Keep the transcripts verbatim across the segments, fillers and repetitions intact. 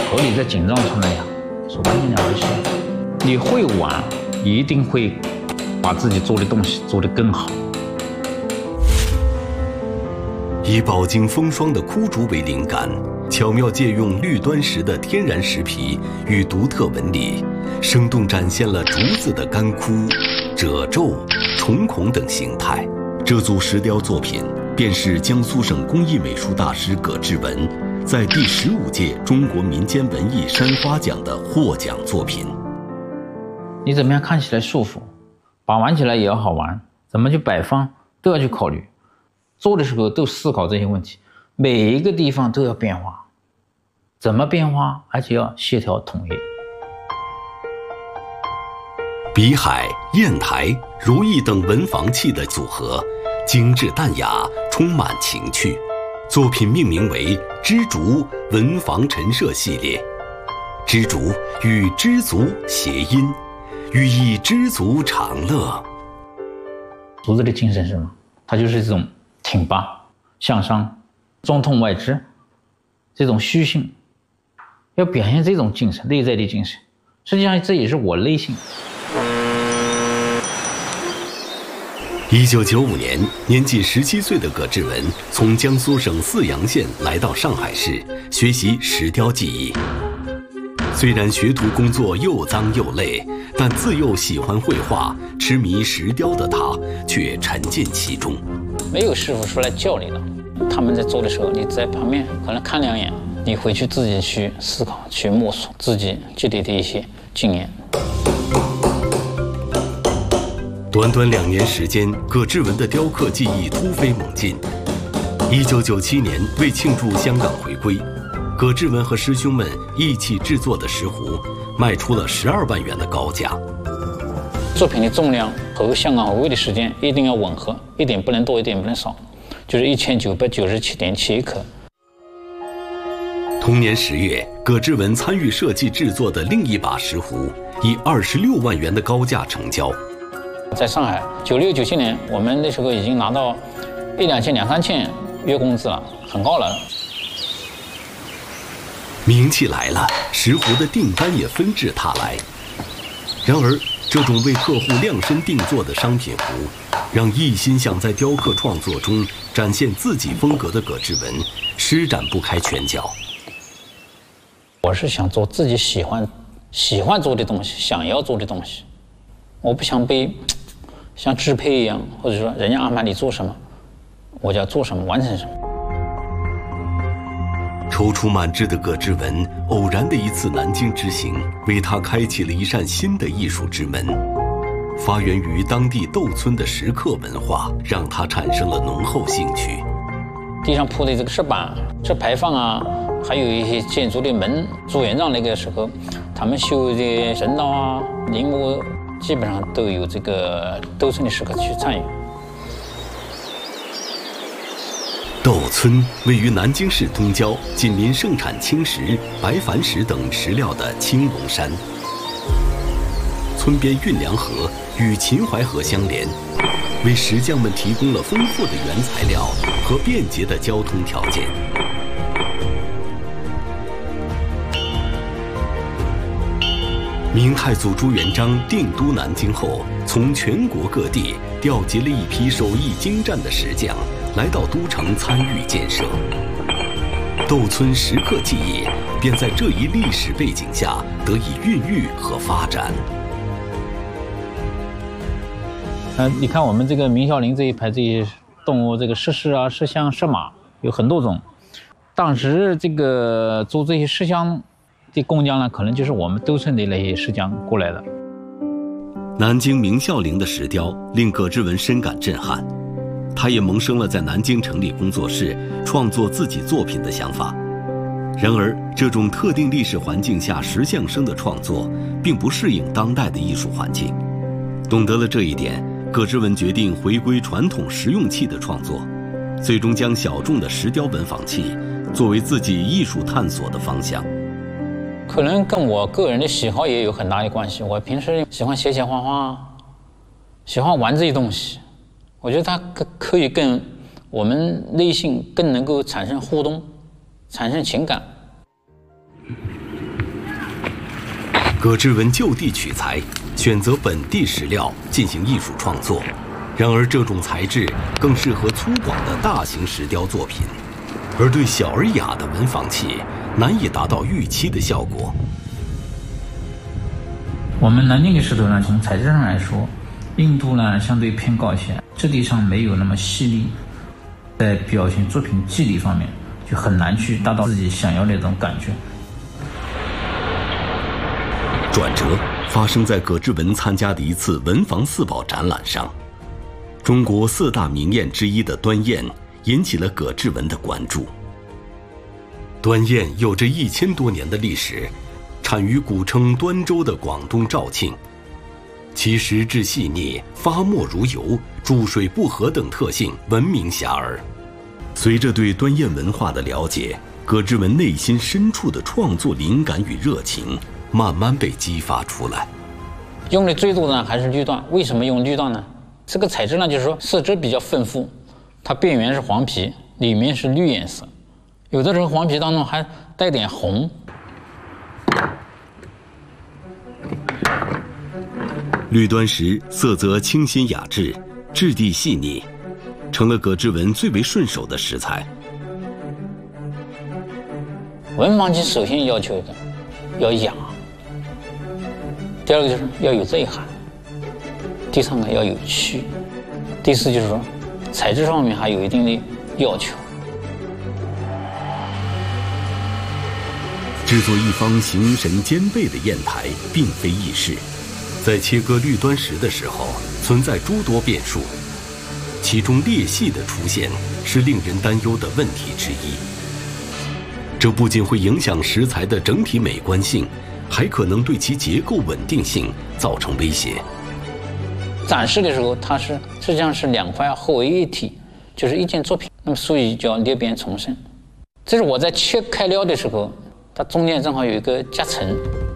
和你在锦上村那样是完全两回事。你会玩，一定会把自己做的东西做得更好。 以饱经风霜的枯竹为灵感，巧妙借用绿端石的天然石皮与独特纹理，生动展现了竹子的干枯、褶皱、重孔等形态。这组石雕作品便是江苏省工艺美术大师葛志文在第十五届中国民间文艺山花奖的获奖作品。 你怎么样看起来舒服，把玩起来也要好玩，怎么去摆放都要去考虑，做的时候都思考这些问题，每一个地方都要变化，怎么变化，而且要协调统一。 笔海、砚台、如意等文房器的组合，精致淡雅，充满情趣。作品命名为“知竹文房陈设系列”。知竹与知足谐音，寓意知足常乐。 竹子的精神是什么？它就是这种挺拔、向上、中通外直，这种虚性，要表现这种精神，内在的精神。实际上，这也是我内心。 一九九五年，年仅十七岁的葛志文从江苏省泗阳县来到上海市学习石雕技艺。虽然学徒工作又脏又累，但自幼喜欢绘画、痴迷石雕的他却沉浸其中。 没有师傅出来教你的，他们在做的时候，你在旁边可能看两眼，你回去自己去思考、去摸索自己积累的一些经验。 短短两年时间，葛志文的雕刻技艺突飞猛进。一九九七年，为庆祝香港回归，葛志文和师兄们一起制作的石壶卖出了十二万元的高价。 作品的重量和香港回归的时间一定要吻合，一点不能多，一点不能少，就是一千九百九十七点七克。 同年十月，葛志文参与设计制作的另一把石壶，以二十六万元的高价成交。 在上海，九六九七年，我们那时候已经拿到一两千、两三千月工资了，很高了。 名气来了，石壶的订单也纷至沓来。然而，这种为客户量身定做的商品壶，让一心想在雕刻创作中展现自己风格的葛志文施展不开拳脚。 我是想做自己喜欢、喜欢做的东西，想要做的东西。我不想被像支配一样，或者说人家安排你做什么，我就要做什么，完成什么。 踌躇满志的葛志文，偶然的一次南京之行，为他开启了一扇新的艺术之门。发源于当地窦村的石刻文化，让他产生了浓厚兴趣。 地上铺的这个石板、石牌坊啊，还有一些建筑的门、朱元璋那个时候，他们修的神道啊、陵墓，基本上都有这个窦村的石刻去参与。 窦村位于南京市东郊，紧邻盛产青石、白矾石等石料的青龙山。村边运粮河与秦淮河相连，为石匠们提供了丰富的原材料和便捷的交通条件。明太祖朱元璋定都南京后，从全国各地调集了一批手艺精湛的石匠，来到都城参与建设。窦村石刻技艺便在这一历史背景下得以孕育和发展。 呃，你看我们这个明孝陵这一排这些动物，这个石狮啊、石象、石马有很多种。当时这个做这些石像的工匠呢，可能就是我们窦村的那些石匠过来的。 南京明孝陵的石雕令葛志文深感震撼，他也萌生了在南京成立工作室、创作自己作品的想法。然而，这种特定历史环境下石像生的创作，并不适应当代的艺术环境。懂得了这一点，葛志文决定回归传统实用器的创作，最终将小众的石雕文房器作为自己艺术探索的方向。 可能跟我个人的喜好也有很大的关系。我平时喜欢写写画画，喜欢玩这些东西。我觉得它可可以跟我们内心更能够产生互动，产生情感。 葛之文就地取材，选择本地石料进行艺术创作。然而，这种材质更适合粗犷的大型石雕作品，而对小而雅的文房器难以达到预期的效果。 我们南京的石头呢，从材质上来说，硬度呢相对偏高一些，质地上没有那么细腻，在表现作品肌理方面就很难去达到自己想要的那种感觉。 转折发生在葛之文参加的一次文房四宝展览上。中国四大名砚之一的端砚引起了葛之文的关注。端砚有着一千多年的历史，产于古称端州的广东肇庆，其石质细腻、发墨如油、注水不和等特性闻名遐迩。随着对端砚文化的了解，葛之文内心深处的创作灵感与热情慢慢被激发出来。 用的最多的呢还是绿缎。为什么用绿缎呢？这个材质呢，就是说色泽比较丰富，它边缘是黄皮，里面是绿颜色，有的时候黄皮当中还带点红。 绿端石色泽清新雅致，质地细腻，成了葛之文最为顺手的石材。 文房器首先要求的要雅，第二个就是要有内涵，第三个要有趣，第四就是说材质上面还有一定的要求。 制作一方形神兼备的砚台并非易事，在切割绿端石的时候存在诸多变数，其中裂隙的出现是令人担忧的问题之一。这不仅会影响石材的整体美观性，还可能对其结构稳定性造成威胁。 展示的时候，它是实际上是两块合为一体，就是一件作品，那么所以叫裂变重生。这是我在切开料的时候，它中间正好有一个夹层。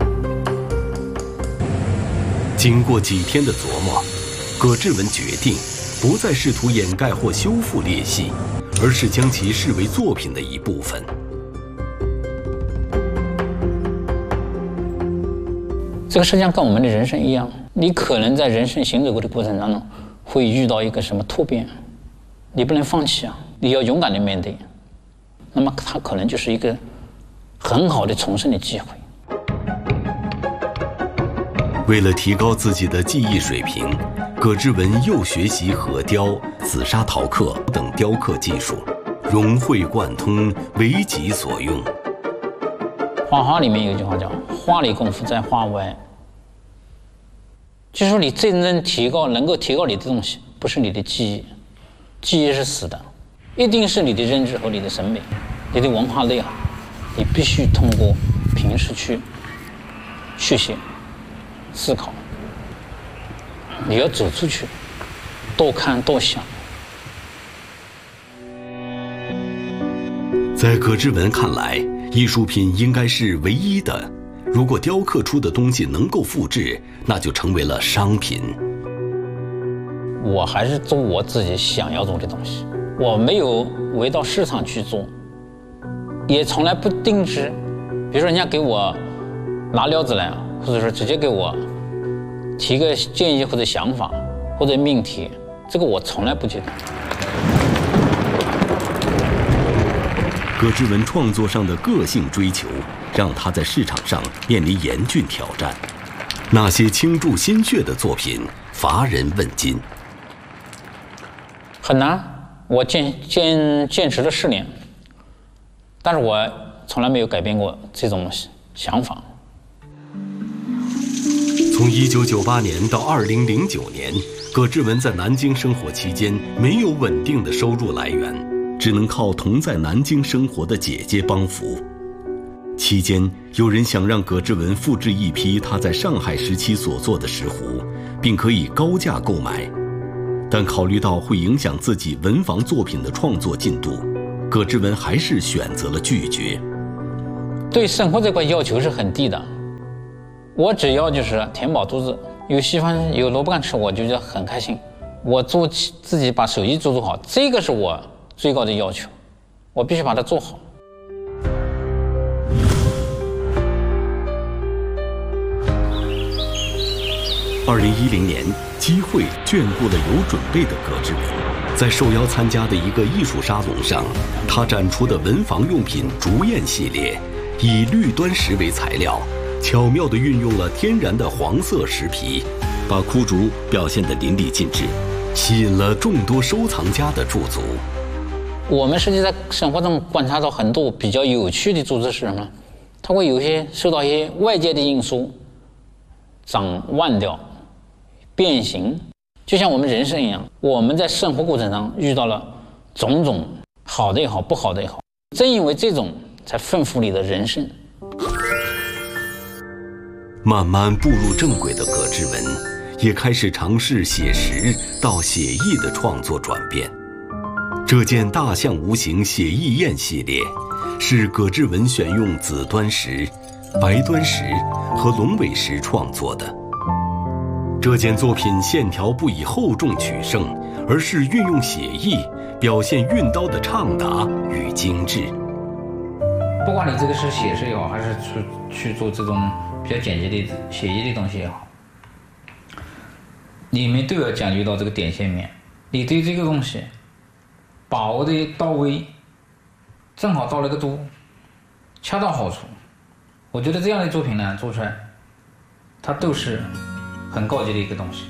经过几天的琢磨，葛之文决定不再试图掩盖或修复裂隙，而是将其视为作品的一部分。 这个实际上跟我们的人生一样，你可能在人生行走过的过程当中会遇到一个什么突变，你不能放弃啊，你要勇敢的面对。那么它可能就是一个很好的重生的机会。 为了提高自己的技艺水平，葛之文又学习河雕、紫砂陶刻等雕刻技术，融会贯通，为己所用。 画画里面有一句话叫“画里功夫在画外”，就是说你真正提高能够提高你的东西，不是你的技艺，技艺是死的，一定是你的认知和你的审美，你的文化内涵，你必须通过平时去学习、思考，你要走出去，多看多想。 在葛之文看来，艺术品应该是唯一的，如果雕刻出的东西能够复制，那就成为了商品。 我还是做我自己想要做的东西，我没有围到市场去做，也从来不定制。比如说人家给我拿料子来，或者说直接给我提个建议或者想法或者命题，这个我从来不觉得。 葛之文创作上的个性追求，让他在市场上面临严峻挑战。那些倾注心血的作品，乏人问津。 很难，我坚坚坚持了四年，但是我从来没有改变过这种想法。 从一九九八年到二零零九年，葛之文在南京生活期间没有稳定的收入来源，只能靠同在南京生活的姐姐帮扶。期间，有人想让葛之文复制一批他在上海时期所做的石壶，并可以高价购买，但考虑到会影响自己文房作品的创作进度，葛之文还是选择了拒绝。 对生活这块要求是很低的，我只要就是填饱肚子，有稀饭有萝卜干吃，我就觉得很开心。我做自己把手艺做做好，这个是我最高的要求，我必须把它做好。 二零一零年，机会眷顾了有准备的葛之文。在受邀参加的一个艺术沙龙上，他展出的文房用品竹砚系列，以绿端石为材料，巧妙地运用了天然的黄色石皮，把枯竹表现得淋漓尽致，吸引了众多收藏家的驻足。 我们实际在生活中观察到很多比较有趣的竹子是什么？它会有一些受到一些外界的因素长弯掉、变形，就像我们人生一样，我们在生活过程中遇到了种种好的也好，不好的也好，正因为这种才丰富你的人生。 慢慢步入正轨的葛之文，也开始尝试写实到写意的创作转变。这件大象无形写意砚系列，是葛之文选用紫端石、白端石和龙尾石创作的。这件作品线条不以厚重取胜，而是运用写意表现运刀的畅达与精致。 不管你这个是写实也好，还是去去做这种比较简洁的写意的东西也好，你们都要讲究到这个点线面，你对这个东西把握的到位，正好到了个度，恰到好处。我觉得这样的作品呢，做出来它都是很高级的一个东西。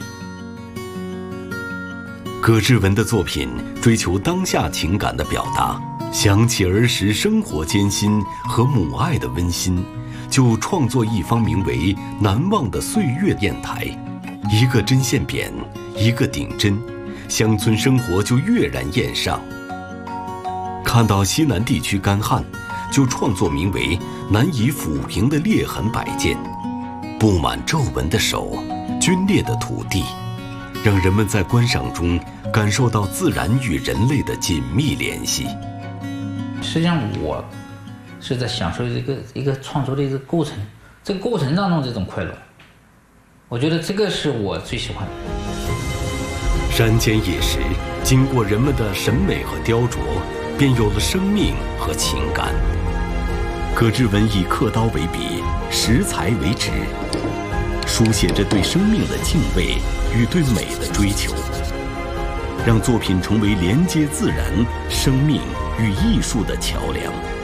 葛之文的作品追求当下情感的表达，想起儿时生活艰辛和母爱的温馨，就创作一方名为《难忘的岁月》砚台，一个针线扁，一个顶针，乡村生活就跃然燕上。看到西南地区干旱，就创作名为《难以抚平的裂痕摆件》，布满皱纹的手，皲裂的土地，让人们在观赏中感受到自然与人类的紧密联系。 实际上我是在享受一个一个创作的一个过程，这个过程当中这种快乐，我觉得这个是我最喜欢的。 山间野石经过人们的审美和雕琢，便有了生命和情感。葛之文以刻刀为笔，石材为纸，书写着对生命的敬畏与对美的追求，让作品成为连接自然、生命与艺术的桥梁。